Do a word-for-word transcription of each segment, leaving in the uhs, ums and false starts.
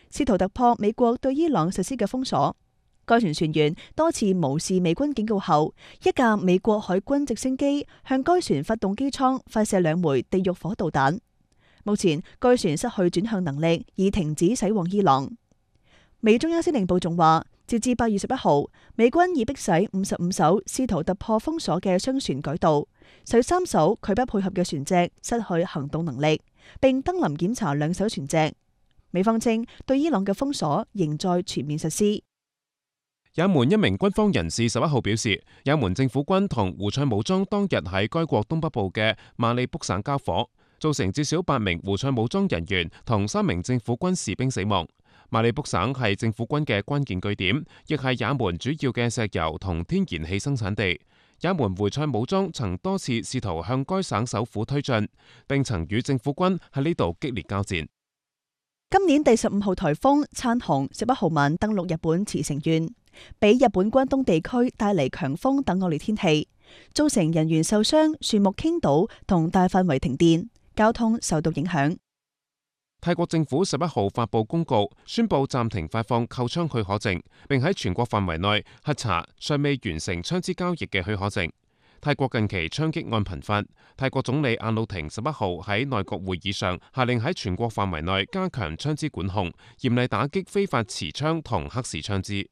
試圖突破美國對伊朗實施嘅封鎖。該船船員多次無視美軍警告後，一架美國海軍直升機向該船發動機艙發射兩枚地獄火導彈。目前該船失去轉向能力，已停止駛往伊朗。美中央司令部仲話，截至八月十一號，美軍已迫使五十五艘試圖突破封鎖嘅商船改道，十三艘拒不配合嘅船隻失去行動能力，並登臨檢查兩艘船隻。美方稱對伊朗嘅封鎖仍在全面實施。 也門一名軍方人士十一號表示，也門政府軍同胡塞武裝當日喺該國東北部嘅馬里卜省交火，造成至少八名胡塞武裝人員同三名政府軍士兵死亡。馬里卜省係政府軍嘅關鍵據點，亦係也門主要嘅石油同天然氣生產地。也門胡塞武裝曾多次試圖向該省首府推進，並曾與政府軍喺呢度激烈交戰。 今年第十五號颱風燦紅十一號晚登陸日本茨城縣，俾日本關東地區帶嚟強風等惡劣天氣，造成人員受傷、樹木傾倒同大範圍停電，交通受到影響。 泰國政府十一號發布公告，宣布暫停發放購槍許可證，並喺全國範圍內核查尚未完成槍支交易嘅許可證。泰國近期槍擊案頻發，泰國總理阿努廷十一號喺內閣會議上下令喺全國範圍內加強槍支管控，嚴厲打擊非法持槍同黑市槍支。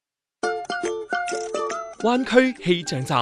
灣區氣象站，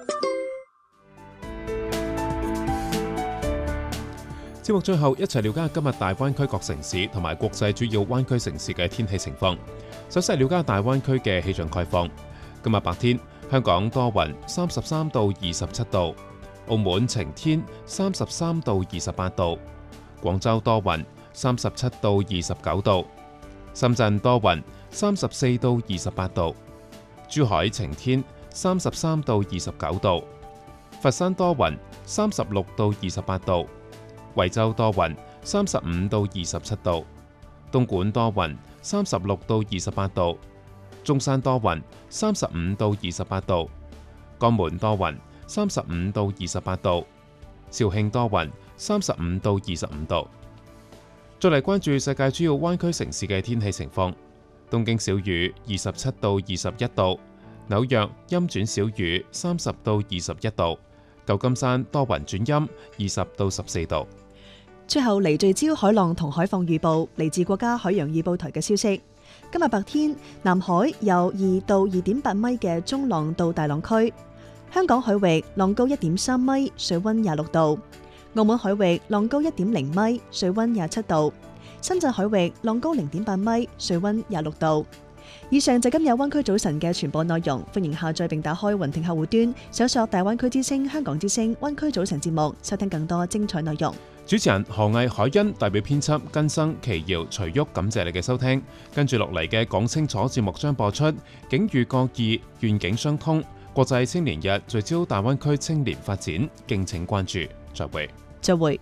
節目最後一齊了解今日大灣區各城市同埋國際主要灣區城市嘅天氣情況。首先係了解大灣區嘅氣象概況。今日白天，香港多雲，三十三到二十七度；澳門晴天，三十三到二十八度；廣州多雲，三十七到二十九度；深圳多雲，三十四到二十八度；珠海晴天，三十三到二十九度；佛山多雲，三十六到二十八度；惠州多雲，三十五到二十七度；東莞多雲，三十六到二十八度；中山多雲，三十五到二十八度；江門多雲，三十五到二十八度；肇慶多雲，三十五到二十五度。再嚟關注世界主要灣區城市嘅天氣情況。東京小雨，二十七到二十一度；紐約陰轉小雨，三十到二十一度；舊金山多雲轉陰，二十到十四度。 最後嚟聚焦海浪同海況預報，嚟自國家海洋預報台嘅消息。今日白天，南海有二到二點八米嘅中浪到大浪區；香港海域浪高一點三米，水溫廿六度；澳門海域浪高一點零米，水溫廿七度；深圳海域浪高零點八米，水溫廿六度。以上就今日灣區早晨嘅全部內容，歡迎下載並打開雲聽客戶端，搜索大灣區之聲、香港之聲、灣區早晨節目，收聽更多精彩內容。 主持人何毅、海欣，代表編輯根生、奇瑤、徐旭，感謝你嘅收聽。跟住落嚟嘅講清楚節目將播出，境遇各異，願景相通。國際青年日聚焦大灣區青年發展，敬請關注。再會。 再會。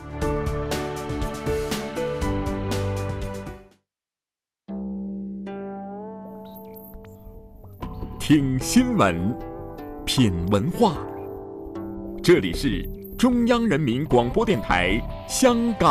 聽新聞，品文化，這裡是中央人民廣播電台香港